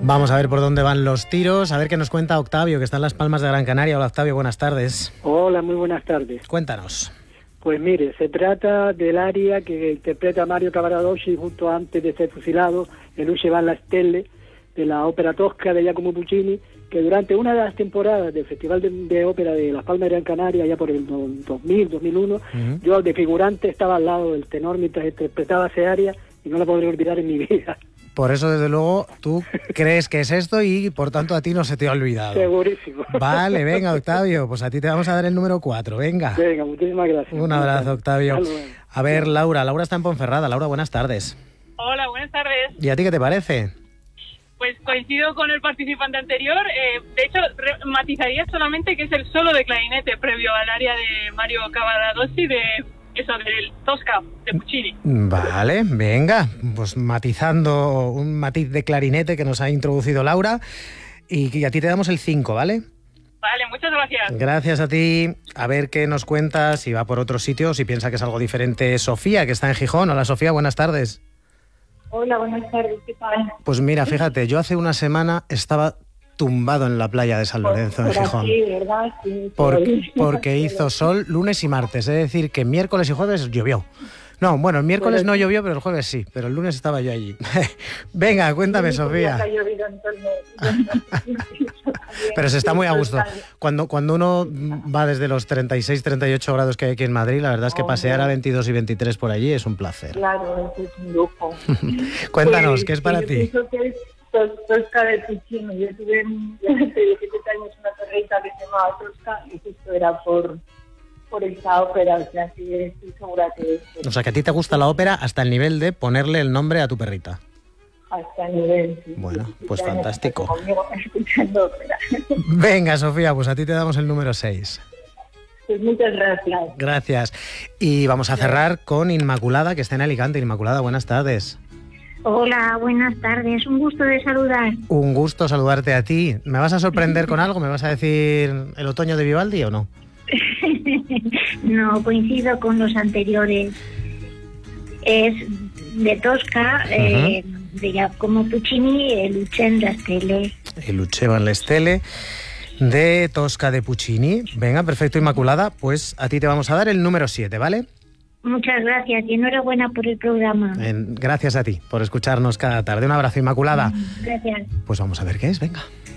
Vamos a ver por dónde van los tiros, a ver qué nos cuenta Octavio, que está en Las Palmas de Gran Canaria. Hola Octavio, buenas tardes. Hola, muy buenas tardes. Cuéntanos. Pues mire, se trata del aria que interpreta Mario Cavaradossi justo antes de ser fusilado en Luce van la Stelle, de la ópera Tosca de Giacomo Puccini, que durante una de las temporadas del Festival de Ópera de Las Palmas de Gran Canaria, ya por el 2000, 2001, yo de figurante estaba al lado del tenor mientras interpretaba ese aria y no la podré olvidar en mi vida. Por eso, desde luego, tú crees que es esto y, por tanto, a ti no se te ha olvidado. Segurísimo. Vale, venga, Octavio, pues a ti te vamos a dar el número 4, venga. Venga, muchísimas gracias. Un abrazo, Octavio. A ver, Laura está en Ponferrada. Laura, buenas tardes. Hola, buenas tardes. ¿Y a ti qué te parece? Pues coincido con el participante anterior. De hecho, matizaría solamente que es el solo de clarinete previo al área de Mario Cavaradossi del Tosca, de Puccini. Vale, venga, pues matizando un matiz de clarinete que nos ha introducido Laura, y a ti te damos el 5, ¿vale? Vale, muchas gracias. Gracias a ti. A ver qué nos cuentas, si va por otro sitio, si piensa que es algo diferente. Sofía, que está en Gijón. Hola Sofía, buenas tardes. Hola, buenas tardes, ¿qué tal? Pues mira, fíjate, yo hace una semana estaba tumbado en la playa de San Lorenzo, en Gijón. Aquí, ¿verdad? Sí, porque hizo sol lunes y martes, es decir, que miércoles y jueves llovió. No, bueno, el miércoles no llovió, pero el jueves sí, pero el lunes estaba yo allí. Venga, cuéntame, Sofía. Pero se está muy a gusto. Cuando uno va desde los 36, 38 grados que hay aquí en Madrid, la verdad es que pasear a 22 y 23 por allí es un placer. Claro, es un lujo. Cuéntanos, Pues, ¿qué es para ti? Pienso que es Tosca de Puccini. Yo tuve durante 17 años una perrita que se llamaba Tosca y justo era por esta ópera, o sea, sí estoy segura que... O sea, que a ti te gusta la ópera hasta el nivel de ponerle el nombre a tu perrita. Hasta el nivel, sí. Bueno, pues fantástico. Conmigo escuchando ópera. Venga, Sofía, pues a ti te damos el número 6. Pues muchas gracias. Gracias. Y vamos a cerrar con Inmaculada, que está en Alicante. Inmaculada, buenas tardes. Hola, buenas tardes. Un gusto de saludar. Un gusto saludarte a ti. ¿Me vas a sorprender con algo? ¿Me vas a decir el otoño de Vivaldi o no? No, coincido con los anteriores. Es de Tosca, de Giacomo Puccini, Luce van la Stelle. Luce van la Stelle, de Tosca de Puccini. Venga, perfecto, Inmaculada. Pues a ti te vamos a dar el número 7, ¿vale? Muchas gracias y enhorabuena por el programa. Gracias a ti por escucharnos cada tarde. Un abrazo, Inmaculada. Gracias. Pues vamos a ver qué es, venga.